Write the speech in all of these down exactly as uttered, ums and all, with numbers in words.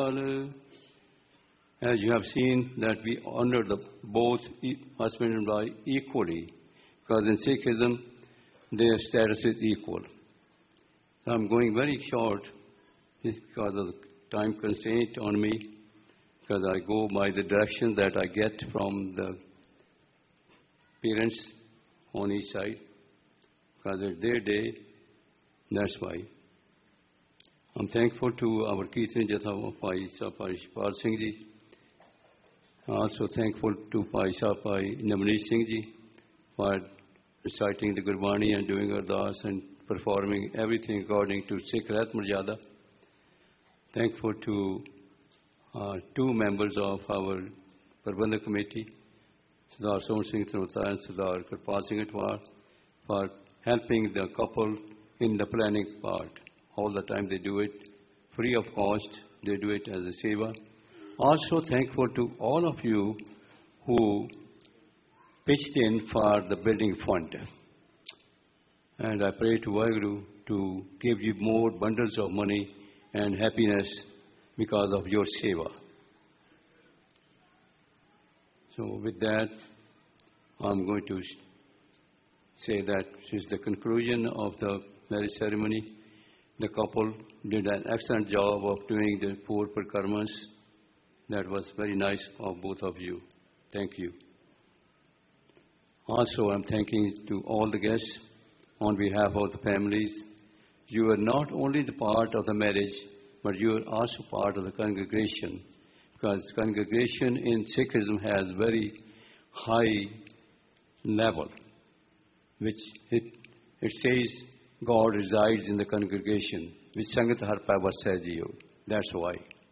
Lal. As you have seen that we honor the both husband and wife equally, because in Sikhism their status is equal. So I'm going very short because of the time constraint on me, because I go by the direction that I get from the parents on each side, because it's their day, that's why. I'm thankful to our Kirtan Jatha Bhai Sapai Shpal Singh Ji. Also thankful to Bhai Sapai Namneet Singh Ji for reciting the Gurbani and doing Ardas and performing everything according to Sikh Rat Marjada. Thankful to uh, two members of our Prabandhak Committee, Sardar Sohan Singh Thanota and Sardar Kirpal Singh Atwar, for helping the couple in the planning part. All the time they do it free of cost. They do it as a seva. Also thankful to all of you who pitched in for the building fund. And I pray to Vaheguru to give you more bundles of money and happiness because of your seva. So with that, I'm going to say that since the conclusion of the marriage ceremony, the couple did an excellent job of doing the four parkarmas. That was very nice of both of you. Thank you. Also, I'm thanking to all the guests on behalf of the families. You are not only the part of the marriage, but you are also part of the congregation, because congregation in Sikhism has very high level, which it, it says God resides in the congregation, which Sangat Har Pava Sajiyo. That's why.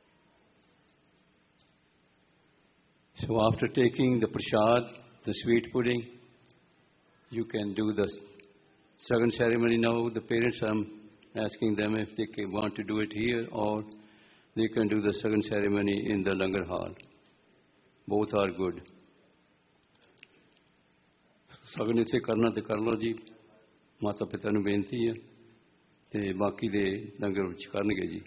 So after taking the prasad, the sweet pudding, you can do the Sagan ceremony now. The parents, I'm asking them if they can, want to do it here, or they can do the Sagan ceremony in the Langar Hall. Both are good. Sagan itse karna te kar lo ji. Mata Pita nu benti hai. Te baki de Langar vich karnage ji.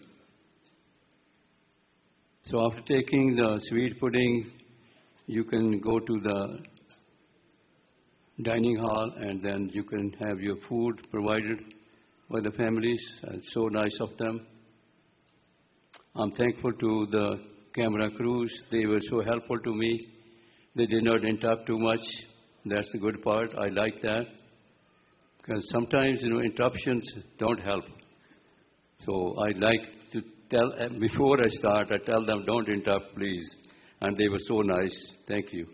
So after taking the sweet pudding, you can go to the dining hall and then you can have your food provided by the families. It's so nice of them. I'm thankful to the camera crews. They were so helpful to me. They did not interrupt too much. That's the good part. I like that. Because sometimes, you know, interruptions don't help. So I like to tell, before I start, I tell them, don't interrupt, please. And they were so nice. Thank you.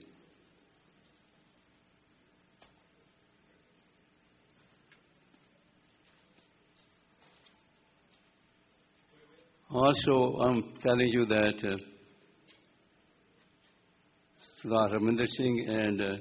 Also, I'm telling you that uh, Sardar Harminder Singh and uh,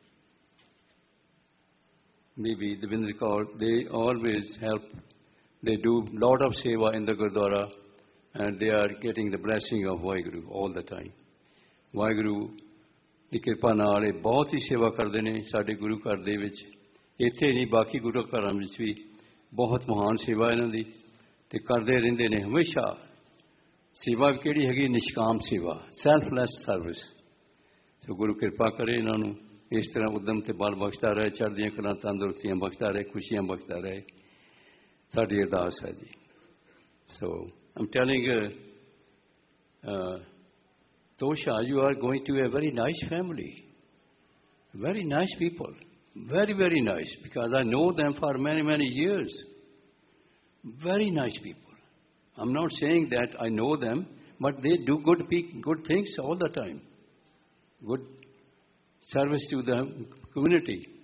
maybe Devinder Kaur, they always help. They do a lot of seva in the Gurdwara, and they are getting the blessing of Vaheguru all the time. Waheguru ਦੀ ਕਿਰਪਾ ਨਾਲ ਇਹ ਬਹੁਤ ਹੀ ਸੇਵਾ ਕਰਦੇ ਨੇ ਸਾਡੇ ਗੁਰੂ ਘਰ ਦੇ ਵਿੱਚ। ਇੱਥੇ ਨਹੀਂ, ਬਾਕੀ ਗੁਰੂ ਘਰਾਂ ਵਿੱਚ ਵੀ ਬਹੁਤ ਮਹਾਨ ਸੇਵਾ ਇਹਨਾਂ ਦੀ, ਤੇ ਕਰਦੇ ਰਹਿੰਦੇ ਨੇ ਹਮੇਸ਼ਾ। ਸੇਵਾ ਕਿਹੜੀ ਹੈਗੀ? ਨਿਸ਼ਕਾਮ ਸੇਵਾ, ਸੈਲਫਲੈਸ ਸਰਵਿਸ। ਸੋ ਗੁਰੂ ਕਿਰਪਾ ਕਰੇ ਇਹਨਾਂ ਨੂੰ ਇਸ ਤਰ੍ਹਾਂ ਉਦਮ ਤੇ ਬਲ ਬਖਸ਼ਦਾ ਰਹੇ, ਚੜ੍ਹਦੀਆਂ ਕਲਾਂ ਤੰਦਰੁਸਤੀਆਂ ਬਖਸ਼ਦਾ ਰਹੇ, ਖੁਸ਼ੀਆਂ ਬਖਸ਼ਦਾ ਰਹੇ। ਸਾਡੀ ਅਰਦਾਸ ਹੈ ਜੀ। ਸੋ ਆਮ telling Tosha, you are going to a very nice family. Very nice people. Very, very nice. Because I know them for many, many years. Very nice people. I'm not saying that I know them, but they do good, good things all the time. Good service to the community.